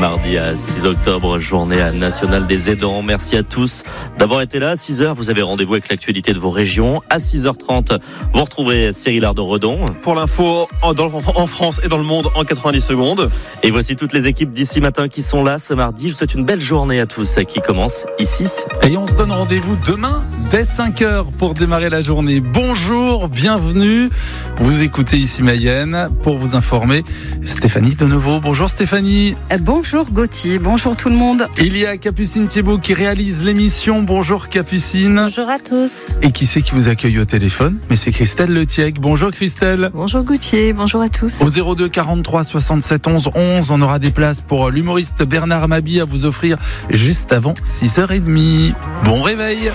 mardi à 6 octobre, journée nationale des aidants. Merci à tous d'avoir été là. À 6h, vous avez rendez-vous avec l'actualité de vos régions. À 6h30, vous retrouverez Cyril Ardon-Redon. Pour l'info en France et dans le monde en 90 secondes. Et voici toutes les équipes d'ici matin qui sont là ce mardi. Je vous souhaite une belle journée à tous qui commence ici. Et on se donne rendez-vous demain dès 5h pour démarrer la journée. Bonjour, bienvenue. Vous écoutez ici Mayenne pour vous informer. Stéphanie de nouveau. Bonjour Stéphanie. Bonjour Gauthier, bonjour tout le monde. Il y a Capucine Thiebaud qui réalise l'émission. Bonjour Capucine. Bonjour à tous. Et qui c'est qui vous accueille au téléphone? Mais c'est Christelle Letiègue. Bonjour Christelle. Bonjour Gauthier, bonjour à tous. Au 02 43 67 11 11, on aura des places pour l'humoriste Bernard Mabie à vous offrir juste avant 6h30. Bon réveil.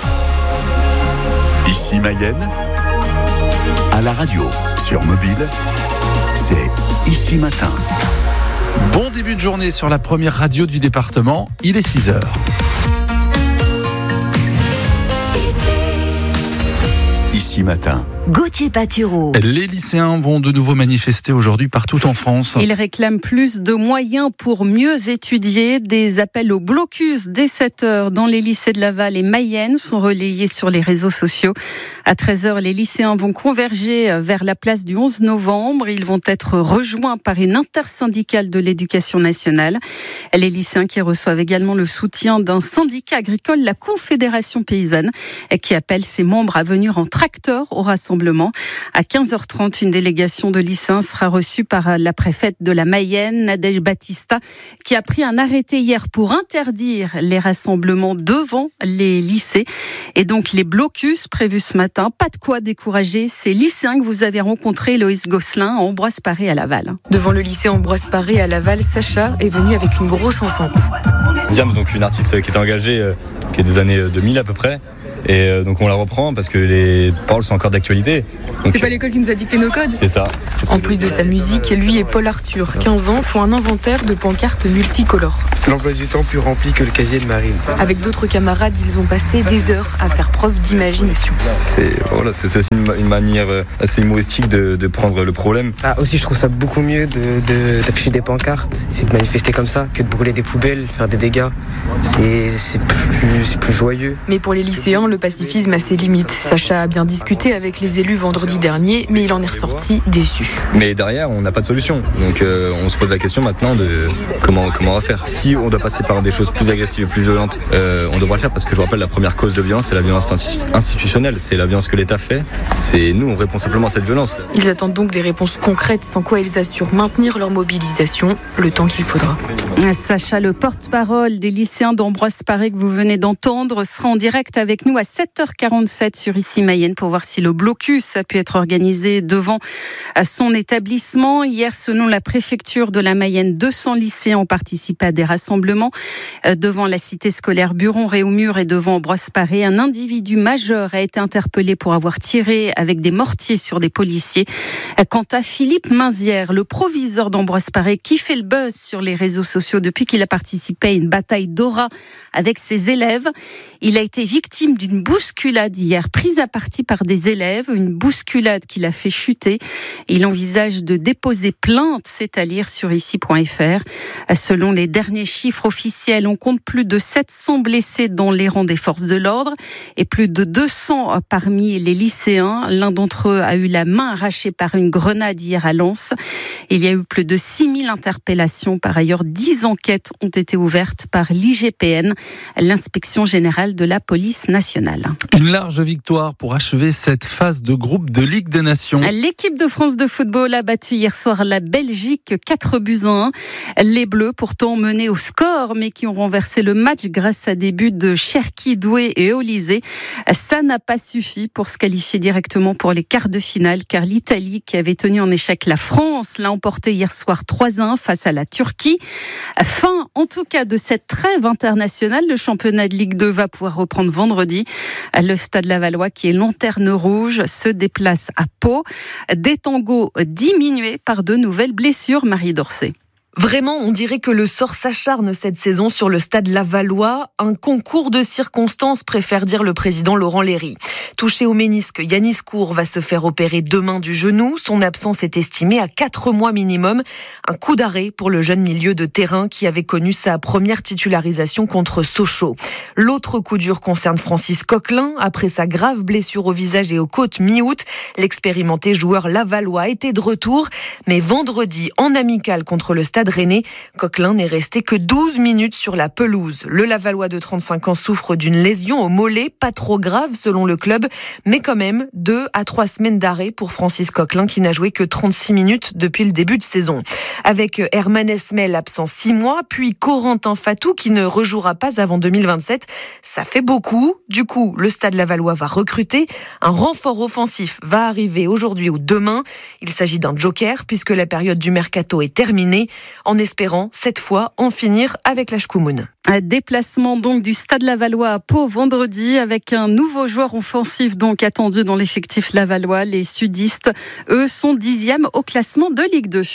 Ici Mayenne, à la radio, sur mobile, c'est Ici Matin. Bon début de journée sur la première radio du département, il est 6h. Ici Matin. Gauthier Patureau. Les lycéens vont de nouveau manifester aujourd'hui partout en France. Ils réclament plus de moyens pour mieux étudier. Des appels au blocus dès 7h dans les lycées de Laval et Mayenne sont relayés sur les réseaux sociaux. À 13h, les lycéens vont converger vers la place du 11 novembre. Ils vont être rejoints par une intersyndicale de l'éducation nationale. Les lycéens qui reçoivent également le soutien d'un syndicat agricole, la Confédération paysanne, qui appelle ses membres à venir en tracteur au rassemblement. À 15h30, une délégation de lycéens sera reçue par la préfète de la Mayenne, Nadège Battista, qui a pris un arrêté hier pour interdire les rassemblements devant les lycées. Et donc les blocus prévus ce matin, pas de quoi décourager ces lycéens que vous avez rencontrés, Loïs Gosselin, à Ambroise-Paré à Laval. Devant le lycée Ambroise-Paré à Laval, Sacha est venue avec une grosse enceinte. Diam, donc une artiste qui était engagée, qui est des années 2000 à peu près. Et donc on la reprend parce que les paroles sont encore d'actualité. Donc, c'est pas l'école qui nous a dicté nos codes? C'est ça. En plus de sa musique, lui et Paul Arthur, 15 ans, font un inventaire de pancartes multicolores. L'emploi du temps plus rempli que le casier de Marine. Avec d'autres camarades, ils ont passé des heures à faire preuve d'imagination. C'est aussi une manière assez humoristique de prendre le problème. Aussi, je trouve ça beaucoup mieux d'afficher des pancartes, c'est de manifester comme ça, que de brûler des poubelles, faire des dégâts. C'est plus joyeux. Mais pour les lycéens, le pacifisme a ses limites. Sacha a bien discuté avec les élus vendredi dernier, mais il en est ressorti déçu. Mais derrière, on n'a pas de solution. Donc on se pose la question maintenant de comment on va faire. Si on doit passer par des choses plus agressives et plus violentes, on devra le faire parce que je vous rappelle, la première cause de violence, c'est la violence institutionnelle. C'est la violence que l'État fait. C'est nous, on répond simplement à cette violence. Ils attendent donc des réponses concrètes, sans quoi ils assurent maintenir leur mobilisation le temps qu'il faudra. Sacha, le porte-parole des lycéens d'Ambroise-Paré que vous venez d'entendre, sera en direct avec nous à 7h47 sur Ici Mayenne pour voir si le blocus a pu être organisé devant son établissement. Hier, selon la préfecture de la Mayenne, 200 lycéens ont participé à des rassemblements devant la cité scolaire Buron-Réaumur et devant Ambroise-Paré. Un individu majeur a été interpellé pour avoir tiré avec des mortiers sur des policiers. Quant à Philippe Minzière, le proviseur d'Ambroise-Paré, qui fait le buzz sur les réseaux sociaux depuis qu'il a participé à une bataille d'aura avec ses élèves, il a été victime d'une bousculade hier, prise à partie par des élèves, une bousculade qui l'a fait chuter. Il envisage de déposer plainte, c'est à lire sur ici.fr. Selon les derniers chiffres officiels, on compte plus de 700 blessés dans les rangs des forces de l'ordre et plus de 200 parmi les lycéens. L'un d'entre eux a eu la main arrachée par une grenade hier à Lens. Il y a eu plus de 6000 interpellations. Par ailleurs, 10 enquêtes ont été ouvertes par l'IGPN, l'inspection générale de la police nationale. Une large victoire pour achever cette phase de groupe de Ligue des Nations. L'équipe de France de football a battu hier soir la Belgique 4-1. Les Bleus, pourtant menés au score, mais qui ont renversé le match grâce à des buts de Cherki, Doué et Olysée. Ça n'a pas suffi pour se qualifier directement pour les quarts de finale, car l'Italie, qui avait tenu en échec la France, l'a emporté hier soir 3-1 face à la Turquie. Fin, en tout cas, de cette trêve internationale. Le championnat de Ligue 2 va pouvoir reprendre vendredi. Le Stade Lavallois, qui est lanterne rouge, se déplace à Pau. Des tangos diminués par de nouvelles blessures, Marie Dorcet. Vraiment, on dirait que le sort s'acharne cette saison sur le stade Lavallois. Un concours de circonstances, préfère dire le président Laurent Léry. Touché au ménisque, Yanis Kour va se faire opérer demain du genou. Son absence est estimée à 4 mois minimum. Un coup d'arrêt pour le jeune milieu de terrain qui avait connu sa première titularisation contre Sochaux. L'autre coup dur concerne Francis Coquelin. Après sa grave blessure au visage et aux côtes mi-août, l'expérimenté joueur lavallois était de retour. Mais vendredi, en amical contre le Stade Rennais, Coquelin n'est resté que 12 minutes sur la pelouse. Le Lavallois de 35 ans souffre d'une lésion au mollet, pas trop grave selon le club, mais quand même 2 à 3 semaines d'arrêt pour Francis Coquelin qui n'a joué que 36 minutes depuis le début de saison. Avec Herman Esmel absent 6 mois, puis Corentin Fatou qui ne rejouera pas avant 2027. Ça fait beaucoup. Du coup, le Stade Lavallois va recruter. Un renfort offensif va arriver aujourd'hui ou demain. Il s'agit d'un joker puisque la période du mercato est terminée, en espérant cette fois en finir avec la Shkoumoun. Un déplacement donc du Stade Lavallois à Pau vendredi avec un nouveau joueur offensif donc attendu dans l'effectif lavallois. Les sudistes, eux, sont 10e au classement de Ligue 2.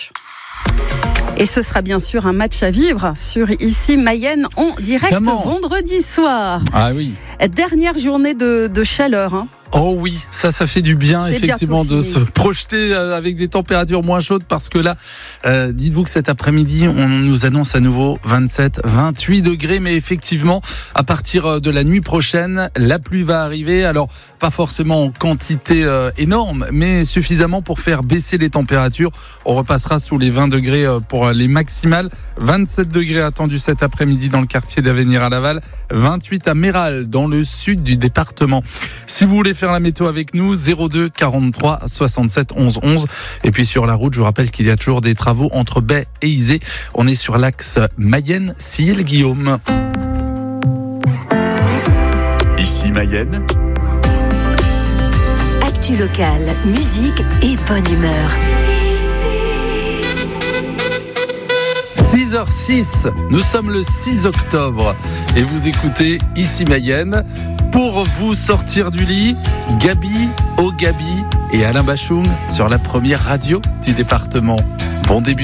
Et ce sera bien sûr un match à vivre sur Ici Mayenne en direct vendredi soir. Ah oui. Dernière journée de chaleur. Oh oui, ça fait du bien effectivement de se projeter avec des températures moins chaudes parce que là, dites-vous que cet après-midi, on nous annonce à nouveau 27, 28 degrés, mais effectivement, à partir de la nuit prochaine, la pluie va arriver. Alors, pas forcément en quantité énorme, mais suffisamment pour faire baisser les températures. On repassera sous les 20 degrés pour les maximales. 27 degrés attendus cet après-midi dans le quartier d'Avenir à Laval. 28 à Méral, dans le sud du département. Si vous voulez faire la météo avec nous, 02 43 67 11 11. Et puis sur la route, je vous rappelle qu'il y a toujours des travaux entre Baie et Isée. On est sur l'axe Mayenne-Sille-Guillaume. Ici Mayenne. Actu locale, musique et bonne humeur. 6h06, nous sommes le 6 octobre et vous écoutez Ici Mayenne. Pour vous sortir du lit, Gabi et Alain Bachung sur la première radio du département. Bon début